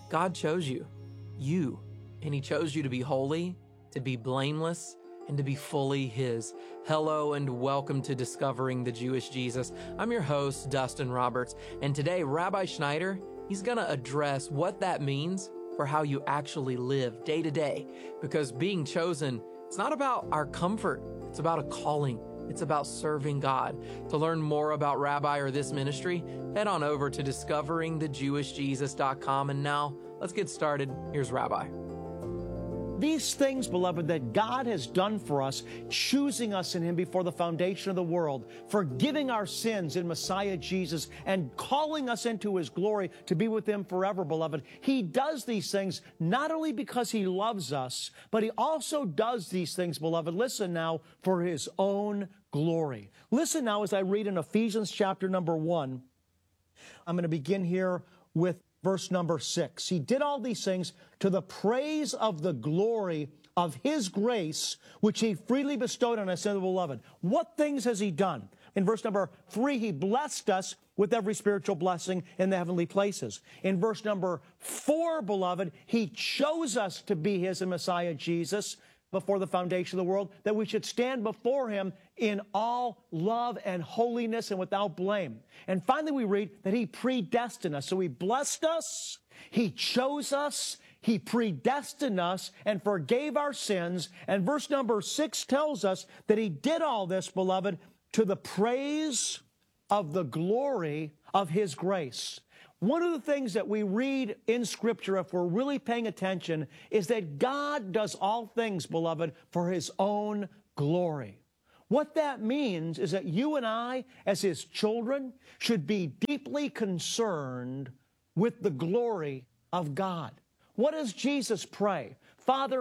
God chose you, and He chose you to be holy, to be blameless, and to be fully His. Hello and welcome to Discovering the Jewish Jesus. I'm your host, Dustin Roberts, and today Rabbi Schneider, he's going to address what that means for how you actually live day to day, because being chosen, it's not about our comfort, it's about a calling. It's about serving God. To learn more about Rabbi or this ministry, head on over to discoveringthejewishjesus.com. And now, let's get started. Here's Rabbi. These things, beloved, that God has done for us, choosing us in Him before the foundation of the world, forgiving our sins in Messiah Jesus, and calling us into His glory to be with Him forever, beloved. He does these things not only because He loves us, but He also does these things, beloved, listen now, for His own glory. Listen now as I read in Ephesians chapter number 1. I'm going to begin here with verse number 6. He did all these things to the praise of the glory of His grace, which He freely bestowed on us in the beloved. What things has He done? In verse number 3, He blessed us with every spiritual blessing in the heavenly places. In verse number 4, beloved, He chose us to be His in Messiah Jesus before the foundation of the world, that we should stand before Him in all love and holiness and without blame. And finally we read that He predestined us. So He blessed us, He chose us, He predestined us and forgave our sins. And verse number 6 tells us that He did all this, beloved, to the praise of the glory of His grace. One of the things that we read in Scripture, if we're really paying attention, is that God does all things, beloved, for His own glory. What that means is that you and I, as His children, should be deeply concerned with the glory of God. What does Jesus pray? Father,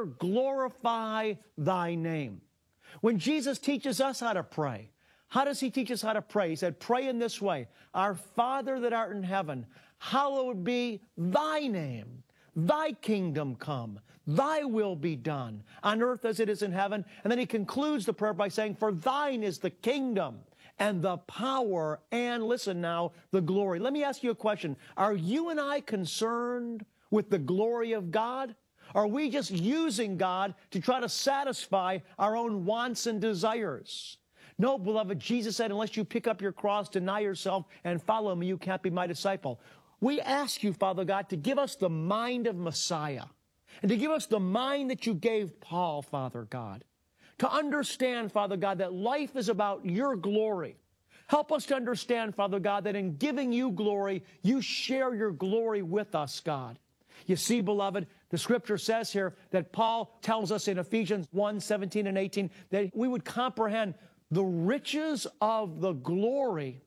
glorify Thy name. When Jesus teaches us how to pray, how does He teach us how to pray? He said, pray in this way. Our Father that art in heaven, hallowed be Thy name. Thy kingdom come. Thy will be done on earth as it is in heaven. And then He concludes the prayer by saying, for Thine is the kingdom and the power and, listen now, the glory. Let me ask you a question. Are you and I concerned with the glory of God? Are we just using God to try to satisfy our own wants and desires? No, beloved, Jesus said, unless you pick up your cross, deny yourself, and follow Me, you can't be My disciple. We ask You, Father God, to give us the mind of Messiah, and to give us the mind that You gave Paul, Father God, to understand, Father God, that life is about Your glory. Help us to understand, Father God, that in giving You glory, You share Your glory with us, God. You see, beloved, the Scripture says here that Paul tells us in Ephesians 1:17 and 18 that we would comprehend the riches of the glory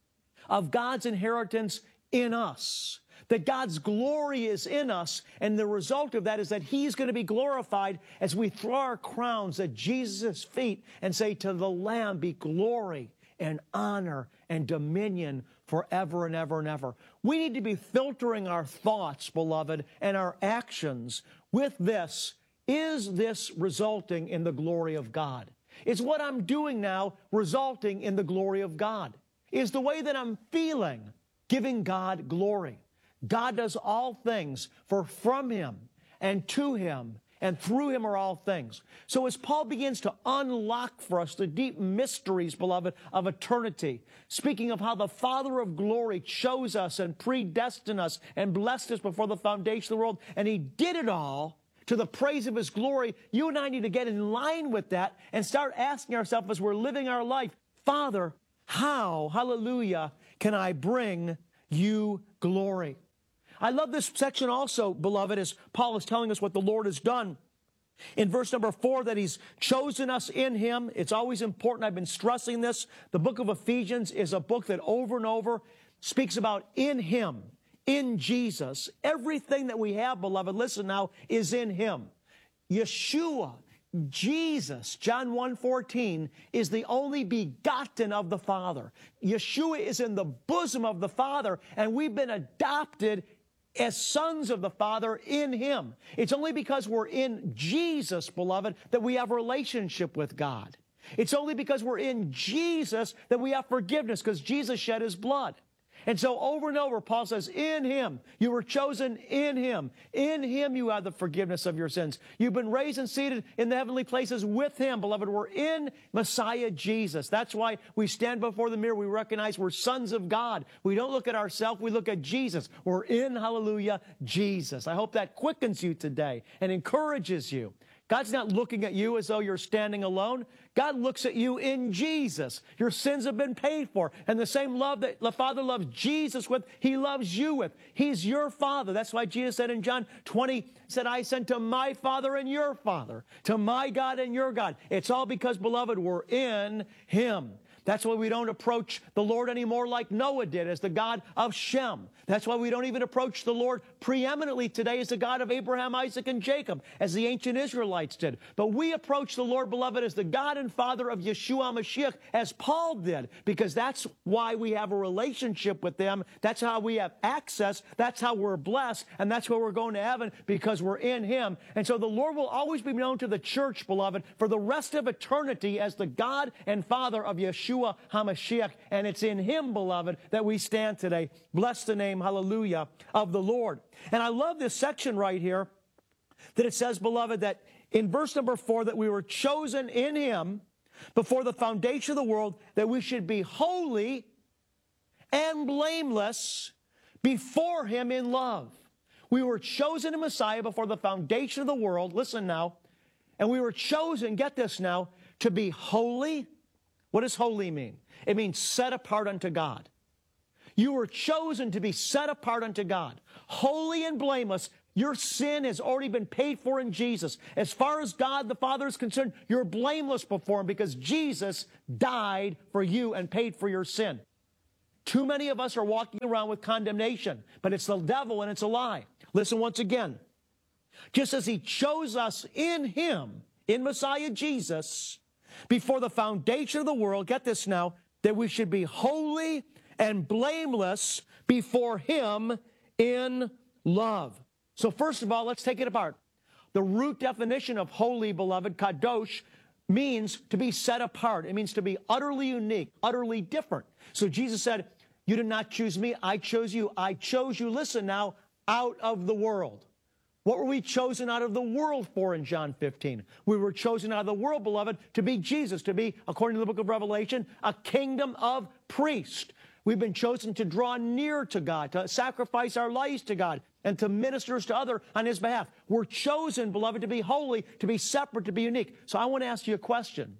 of God's inheritance in us. That God's glory is in us, and the result of that is that He's going to be glorified as we throw our crowns at Jesus' feet and say, to the Lamb be glory and honor and dominion forever and ever and ever. We need to be filtering our thoughts, beloved, and our actions with this. Is this resulting in the glory of God? Is what I'm doing now resulting in the glory of God? Is the way that I'm feeling giving God glory? God does all things, for from Him and to Him and through Him are all things. So as Paul begins to unlock for us the deep mysteries, beloved, of eternity, speaking of how the Father of glory chose us and predestined us and blessed us before the foundation of the world, and He did it all to the praise of His glory, you and I need to get in line with that and start asking ourselves as we're living our life, Father, how, hallelujah, can I bring You glory? I love this section also, beloved, as Paul is telling us what the Lord has done. In verse number 4, that He's chosen us in Him. It's always important. I've been stressing this. The book of Ephesians is a book that over and over speaks about in Him. In Jesus. Everything that we have, beloved, listen now, is in Him. Yeshua, Jesus, John 1:14, is the only begotten of the Father. Yeshua is in the bosom of the Father, and we've been adopted as sons of the Father in Him. It's only because we're in Jesus, beloved, that we have a relationship with God. It's only because we're in Jesus that we have forgiveness, because Jesus shed His blood. And so over and over, Paul says, in him, you were chosen in him. In him you have the forgiveness of your sins. You've been raised and seated in the heavenly places with him. Beloved, we're in Messiah Jesus. That's why we stand before the mirror. We recognize we're sons of God. We don't look at ourselves. We look at Jesus. We're in, hallelujah, Jesus. I hope that quickens you today and encourages you. God's not looking at you as though you're standing alone. God looks at you in Jesus. Your sins have been paid for. And the same love that the Father loves Jesus with, he loves you with. He's your Father. That's why Jesus said in John 20, said, I sent to my Father and your Father, to my God and your God. It's all because, beloved, we're in him. That's why we don't approach the Lord anymore like Noah did as the God of Shem. That's why we don't even approach the Lord preeminently today as the God of Abraham, Isaac, and Jacob, as the ancient Israelites did. But we approach the Lord, beloved, as the God and Father of Yeshua Mashiach, as Paul did, because that's why we have a relationship with them. That's how we have access. That's how we're blessed. And that's why we're going to heaven, because we're in him. And so the Lord will always be known to the church, beloved, for the rest of eternity as the God and Father of Yeshua HaMashiach. And it's in him, beloved, that we stand today. Bless the name, hallelujah, of the Lord. And I love this section right here that it says, beloved, that in verse number 4, that we were chosen in him before the foundation of the world, that we should be holy and blameless before him in love. We were chosen in Messiah before the foundation of the world. Listen now. And we were chosen, get this now, to be holy. What does holy mean? It means set apart unto God. You were chosen to be set apart unto God. Holy and blameless. Your sin has already been paid for in Jesus. As far as God the Father is concerned, you're blameless before him because Jesus died for you and paid for your sin. Too many of us are walking around with condemnation, but it's the devil and it's a lie. Listen once again. Just as he chose us in him, in Messiah Jesus, before the foundation of the world, get this now, that we should be holy and blameless before him in love. So first of all, let's take it apart. The root definition of holy, beloved, kadosh, means to be set apart. It means to be utterly unique, utterly different. So Jesus said, you did not choose me, I chose you. I chose you, listen now, out of the world. What were we chosen out of the world for in John 15? We were chosen out of the world, beloved, to be Jesus, to be, according to the book of Revelation, a kingdom of priests. We've been chosen to draw near to God, to sacrifice our lives to God, and to minister to others on his behalf. We're chosen, beloved, to be holy, to be separate, to be unique. So I want to ask you a question.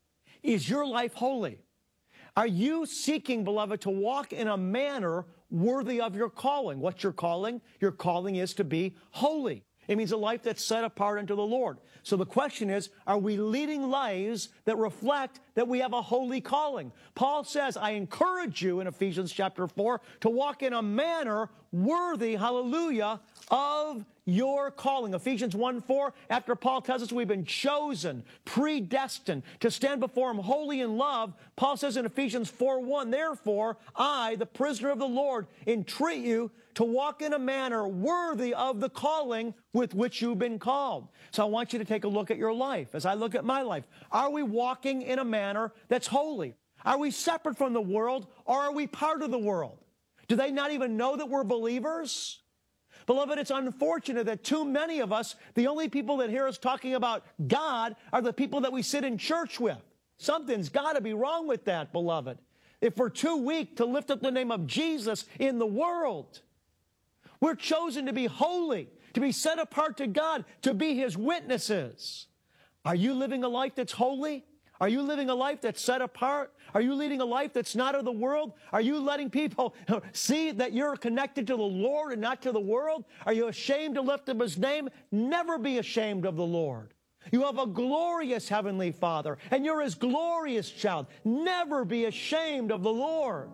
Is your life holy? Are you seeking, beloved, to walk in a manner worthy of your calling? What's your calling? Your calling is to be holy. It means a life that's set apart unto the Lord. So the question is, are we leading lives that reflect that we have a holy calling? Paul says, I encourage you in Ephesians chapter 4 to walk in a manner worthy, hallelujah, of your calling. Ephesians 1:4, after Paul tells us we've been chosen, predestined to stand before him holy in love, Paul says in Ephesians 4:1, therefore, I, the prisoner of the Lord, entreat you to walk in a manner worthy of the calling with which you've been called. So I want you to take a look at your life. As I look at my life, are we walking in a manner that's holy? Are we separate from the world, or are we part of the world? Do they not even know that we're believers? Beloved, it's unfortunate that too many of us, the only people that hear us talking about God are the people that we sit in church with. Something's got to be wrong with that, beloved. If we're too weak to lift up the name of Jesus in the world, we're chosen to be holy, to be set apart to God, to be his witnesses. Are you living a life that's holy? Are you living a life that's set apart? Are you leading a life that's not of the world? Are you letting people see that you're connected to the Lord and not to the world? Are you ashamed to lift up his name? Never be ashamed of the Lord. You have a glorious heavenly Father, and you're his glorious child. Never be ashamed of the Lord.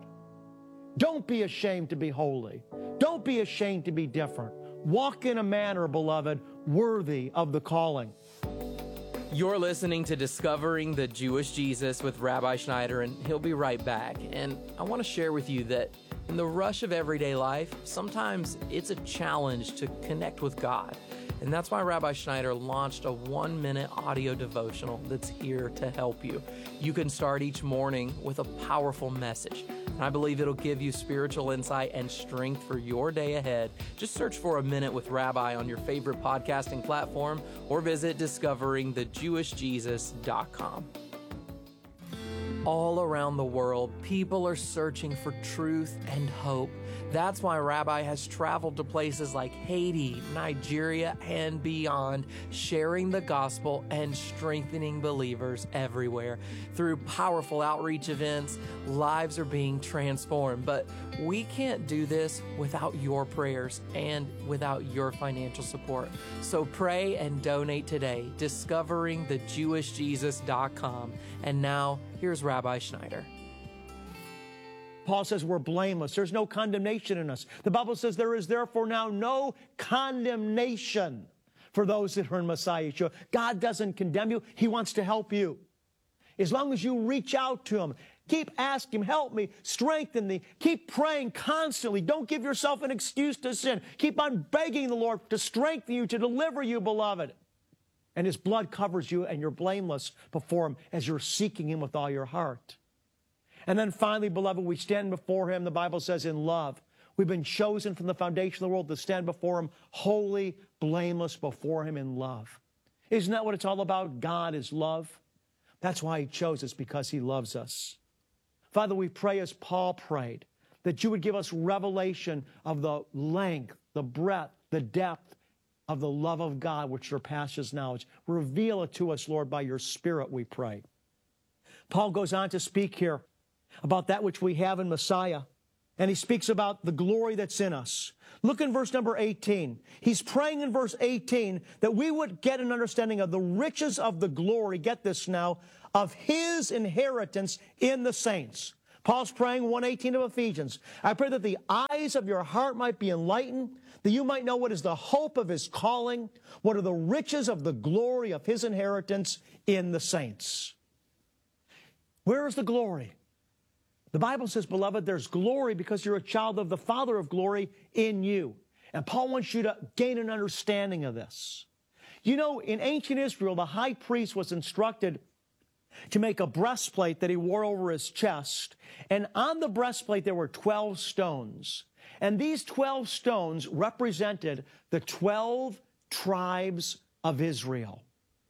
Don't be ashamed to be holy. Don't be ashamed to be different. Walk in a manner, beloved, worthy of the calling. You're listening to Discovering the Jewish Jesus with Rabbi Schneider, and he'll be right back. And I want to share with you that in the rush of everyday life, sometimes it's a challenge to connect with God. And that's why Rabbi Schneider launched a 1-minute audio devotional that's here to help you. You can start each morning with a powerful message And I believe it'll give you spiritual insight and strength for your day ahead. Just search for A Minute with Rabbi on your favorite podcasting platform or visit discoveringthejewishjesus.com. All around the world, people are searching for truth and hope. That's why Rabbi has traveled to places like Haiti, Nigeria, and beyond, sharing the gospel and strengthening believers everywhere. Through powerful outreach events, lives are being transformed. But we can't do this without your prayers and without your financial support. So pray and donate today, discoveringthejewishjesus.com. And now, here's Rabbi Schneider. Paul says we're blameless. There's no condemnation in us. The Bible says there is therefore now no condemnation for those that are in Messiah Yeshua. God doesn't condemn you. He wants to help you. As long as you reach out to Him, keep asking Him, help me, strengthen me. Keep praying constantly. Don't give yourself an excuse to sin. Keep on begging the Lord to strengthen you, to deliver you, beloved. And His blood covers you, and you're blameless before Him as you're seeking Him with all your heart. And then finally, beloved, we stand before Him, the Bible says, in love. We've been chosen from the foundation of the world to stand before Him, holy, blameless before Him in love. Isn't that what it's all about? God is love. That's why He chose us, because He loves us. Father, we pray as Paul prayed, that You would give us revelation of the length, the breadth, the depth of the love of God, which surpasses knowledge. Reveal it to us, Lord, by Your Spirit, we pray. Paul goes on to speak here about that which we have in Messiah. And he speaks about the glory that's in us. Look in verse number 18. He's praying in verse 18 that we would get an understanding of the riches of the glory, get this now, of His inheritance in the saints. Paul's praying 1:18 of Ephesians. I pray that the eyes of your heart might be enlightened, that you might know what is the hope of His calling, what are the riches of the glory of His inheritance in the saints. Where is the glory? The Bible says, beloved, there's glory because you're a child of the Father of glory in you. And Paul wants you to gain an understanding of this. You know, in ancient Israel, the high priest was instructed to make a breastplate that he wore over his chest. And on the breastplate, there were 12 stones. And these 12 stones represented the 12 tribes of Israel.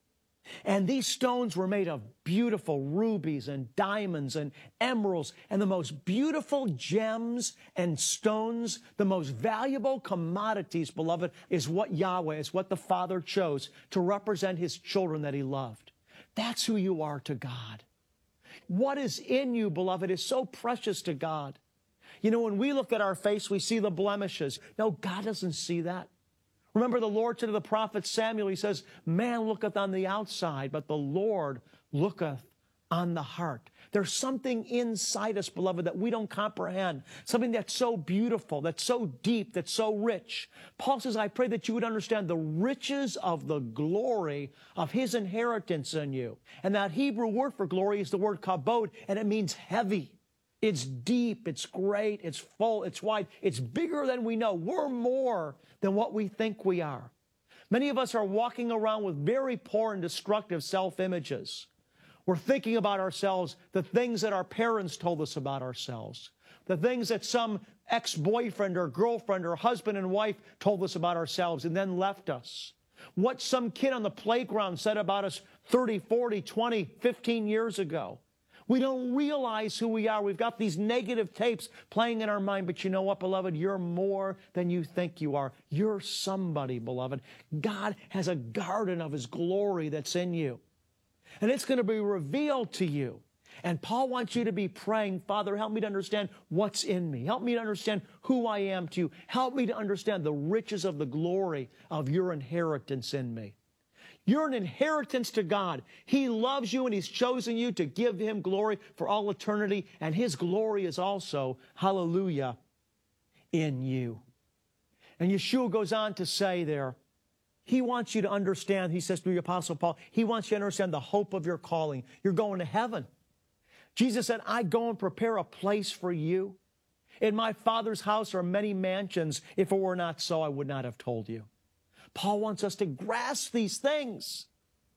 And these stones were made of beautiful rubies and diamonds and emeralds and the most beautiful gems and stones. The most valuable commodities, beloved, is what Yahweh, is what the Father chose to represent His children that He loved. That's who you are to God. What is in you, beloved, is so precious to God. You know, when we look at our face, we see the blemishes. No, God doesn't see that. Remember, the Lord said to the prophet Samuel, He says, man looketh on the outside, but the Lord looketh on the heart. There's something inside us, beloved, that we don't comprehend. Something that's so beautiful, that's so deep, that's so rich. Paul says, I pray that you would understand the riches of the glory of His inheritance in you. And that Hebrew word for glory is the word kabod, and it means heavy. It's deep, it's great, it's full, it's wide, it's bigger than we know. We're more than what we think we are. Many of us are walking around with very poor and destructive self-images. We're thinking about ourselves, the things that our parents told us about ourselves, the things that some ex-boyfriend or girlfriend or husband and wife told us about ourselves and then left us. What some kid on the playground said about us 30, 40, 20, 15 years ago. We don't realize who we are. We've got these negative tapes playing in our mind. But you know what, beloved? You're more than you think you are. You're somebody, beloved. God has a garden of His glory that's in you. And it's going to be revealed to you. And Paul wants you to be praying, Father, help me to understand what's in me. Help me to understand who I am to you. Help me to understand the riches of the glory of your inheritance in me. You're an inheritance to God. He loves you and He's chosen you to give Him glory for all eternity. And His glory is also, hallelujah, in you. And Yeshua goes on to say there, He wants you to understand, He says to the Apostle Paul, He wants you to understand the hope of your calling. You're going to heaven. Jesus said, I go and prepare a place for you. In my Father's house are many mansions. If it were not so, I would not have told you. Paul wants us to grasp these things.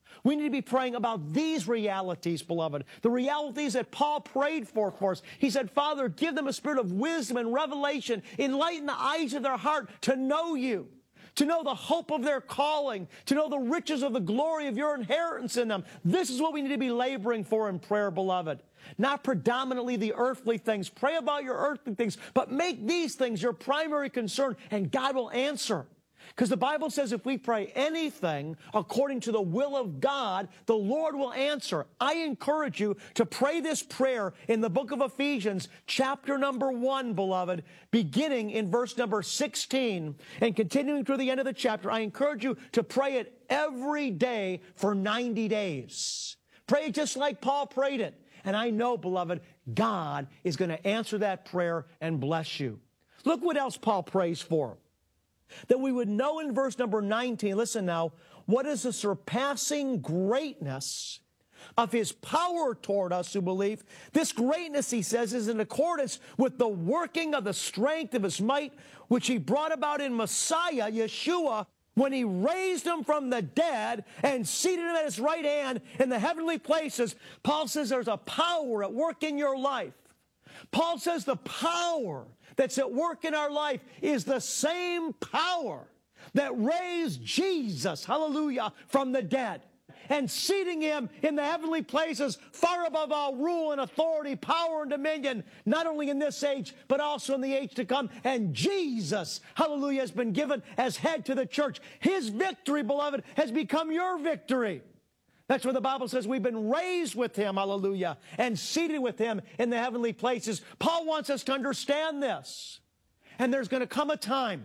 We need to be praying about these realities, beloved. The realities that Paul prayed for us. He said, Father, give them a spirit of wisdom and revelation. Enlighten the eyes of their heart to know you, to know the hope of their calling, to know the riches of the glory of your inheritance in them. This is what we need to be laboring for in prayer, beloved. Not predominantly the earthly things. Pray about your earthly things, but make these things your primary concern, and God will answer. Because the Bible says if we pray anything according to the will of God, the Lord will answer. I encourage you to pray this prayer in the book of Ephesians, chapter number 1, beloved, beginning in verse number 16 and continuing through the end of the chapter. I encourage you to pray it every day for 90 days. Pray it just like Paul prayed it. And I know, beloved, God is going to answer that prayer and bless you. Look what else Paul prays for. That we would know in verse number 19, listen now, what is the surpassing greatness of his power toward us who believe. This greatness, he says, is in accordance with the working of the strength of his might, which he brought about in Messiah, Yeshua, when he raised him from the dead and seated him at his right hand in the heavenly places. Paul says there's a power at work in your life. Paul says the power that's at work in our life is the same power that raised Jesus, hallelujah, from the dead and seating him in the heavenly places far above all rule and authority, power and dominion, not only in this age, but also in the age to come. And Jesus, hallelujah, has been given as head to the church. His victory, beloved, has become your victory. That's where the Bible says we've been raised with him, hallelujah, and seated with him in the heavenly places. Paul wants us to understand this. And there's going to come a time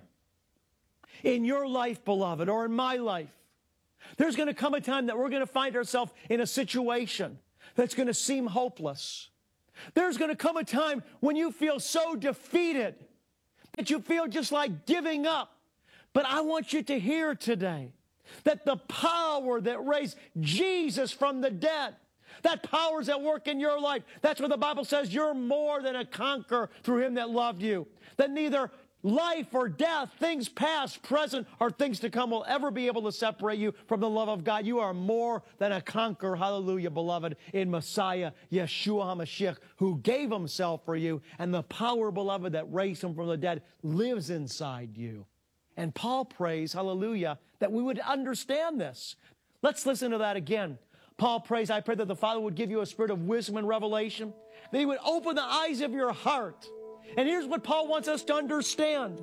in your life, beloved, or in my life, there's going to come a time that we're going to find ourselves in a situation that's going to seem hopeless. There's going to come a time when you feel so defeated that you feel just like giving up. But I want you to hear today that the power that raised Jesus from the dead, that power is at work in your life. That's what the Bible says. You're more than a conqueror through him that loved you. That neither life or death, things past, present, or things to come will ever be able to separate you from the love of God. You are more than a conqueror, hallelujah, beloved, in Messiah, Yeshua HaMashiach, who gave himself for you. And the power, beloved, that raised him from the dead lives inside you. And Paul prays, hallelujah, that we would understand this. Let's listen to that again. Paul prays, I pray that the Father would give you a spirit of wisdom and revelation, that he would open the eyes of your heart. And here's what Paul wants us to understand.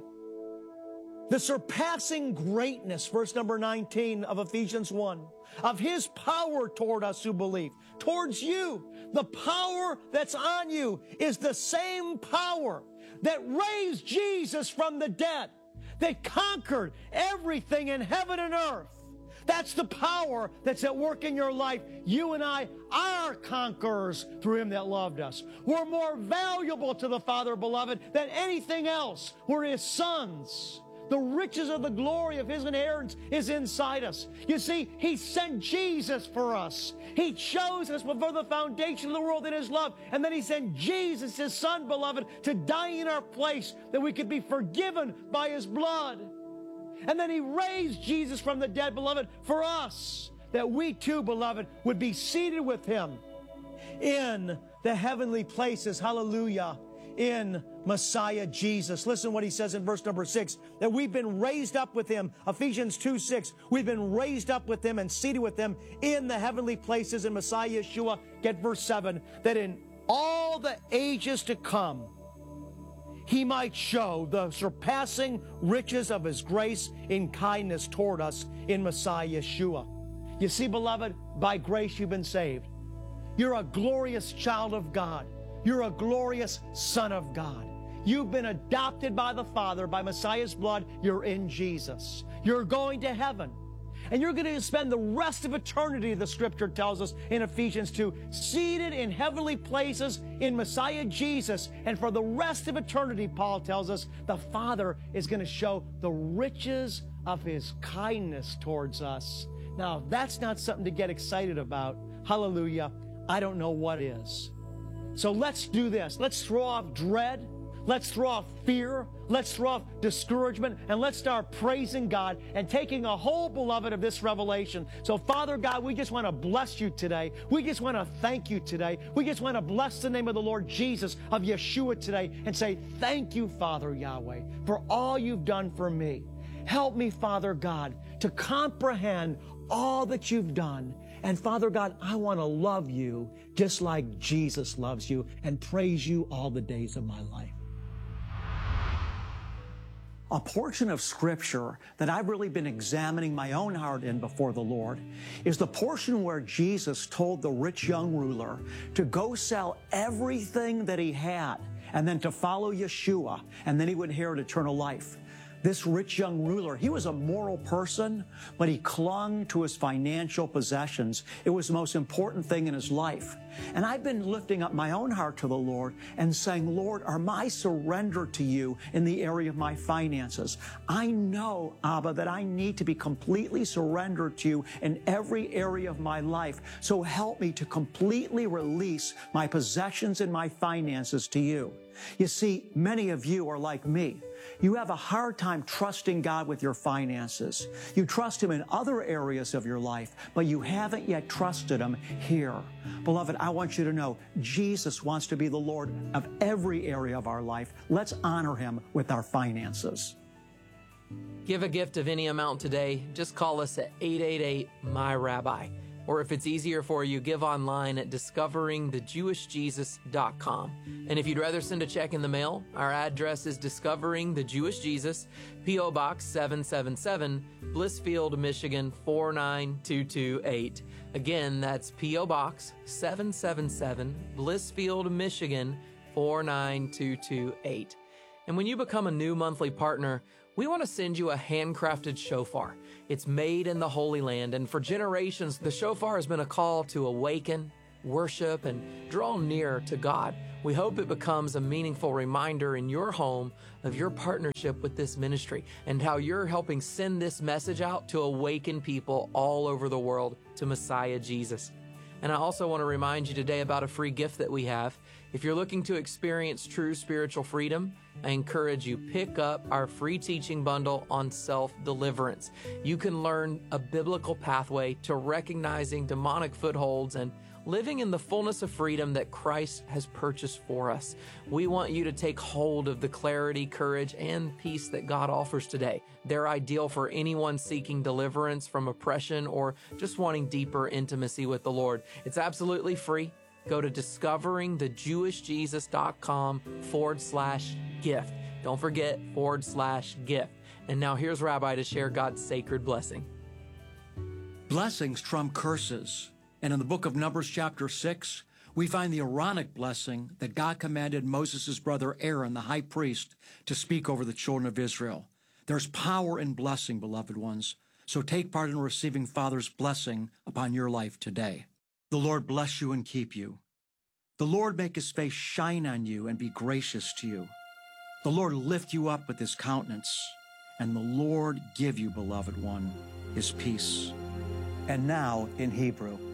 The surpassing greatness, verse number 19 of Ephesians 1, of his power toward us who believe. Towards you, the power that's on you is the same power that raised Jesus from the dead, that conquered everything in heaven and earth. That's the power that's at work in your life. You and I are conquerors through him that loved us. We're more valuable to the Father, beloved, than anything else. We're his sons. The riches of the glory of his inheritance is inside us. You see, he sent Jesus for us. He chose us before the foundation of the world in his love. And then he sent Jesus, his son, beloved, to die in our place that we could be forgiven by his blood. And then he raised Jesus from the dead, beloved, for us, that we too, beloved, would be seated with him in the heavenly places. Hallelujah. In Messiah Jesus. Listen what he says in verse number 6, that we've been raised up with him. Ephesians 2:6. We've been raised up with him and seated with him in the heavenly places in Messiah Yeshua. Get verse 7, that in all the ages to come, he might show the surpassing riches of his grace in kindness toward us in Messiah Yeshua. You see, beloved, by grace you've been saved. You're a glorious child of God. You're a glorious son of God. You've been adopted by the Father, by Messiah's blood. You're in Jesus. You're going to heaven. And you're going to spend the rest of eternity, the scripture tells us in Ephesians 2, seated in heavenly places in Messiah Jesus. And for the rest of eternity, Paul tells us, the Father is going to show the riches of his kindness towards us. Now, if that's not something to get excited about, hallelujah, I don't know what is. So let's do this. Let's throw off dread. Let's throw off fear. Let's throw off discouragement. And let's start praising God and taking a hold, beloved, of this revelation. So, Father God, we just want to bless you today. We just want to thank you today. We just want to bless the name of the Lord Jesus, of Yeshua today, and say, thank you, Father Yahweh, for all you've done for me. Help me, Father God, to comprehend all that you've done. And Father God, I want to love you just like Jesus loves you and praise you all the days of my life. A portion of Scripture that I've really been examining my own heart in before the Lord is the portion where Jesus told the rich young ruler to go sell everything that he had and then to follow Yeshua, and then he would inherit eternal life. This rich young ruler, he was a moral person, but he clung to his financial possessions. It was the most important thing in his life. And I've been lifting up my own heart to the Lord and saying, Lord, are my surrender to you in the area of my finances? I know, Abba, that I need to be completely surrendered to you in every area of my life. So help me to completely release my possessions and my finances to you. You see, many of you are like me. You have a hard time trusting God with your finances. You trust Him in other areas of your life, but you haven't yet trusted Him here. Beloved, I want you to know Jesus wants to be the Lord of every area of our life. Let's honor Him with our finances. Give a gift of any amount today. Just call us at 888-MY-RABBI. Or if it's easier for you, give online at discoveringthejewishjesus.com. And if you'd rather send a check in the mail, our address is Discovering the Jewish Jesus, P.O. Box 777, Blissfield, Michigan 49228. Again, that's P.O. Box 777, Blissfield, Michigan 49228. And when you become a new monthly partner, we want to send you a handcrafted shofar. It's made in the Holy Land, and for generations, the shofar has been a call to awaken, worship, and draw near to God. We hope it becomes a meaningful reminder in your home of your partnership with this ministry and how you're helping send this message out to awaken people all over the world to Messiah Jesus. And I also want to remind you today about a free gift that we have. If you're looking to experience true spiritual freedom, I encourage you, pick up our free teaching bundle on self-deliverance. You can learn a biblical pathway to recognizing demonic footholds and living in the fullness of freedom that Christ has purchased for us. We want you to take hold of the clarity, courage, and peace that God offers today. They're ideal for anyone seeking deliverance from oppression or just wanting deeper intimacy with the Lord. It's absolutely free. Go to discoveringthejewishjesus.com/gift. Don't forget /gift. And now here's Rabbi to share God's sacred blessing. Blessings trump curses. And in the book of Numbers chapter 6, we find the Aaronic blessing that God commanded Moses' brother Aaron, the high priest, to speak over the children of Israel. There's power in blessing, beloved ones. So take part in receiving Father's blessing upon your life today. The Lord bless you and keep you. The Lord make His face shine on you and be gracious to you. The Lord lift you up with His countenance, and the Lord give you, beloved one, His peace. And now in Hebrew.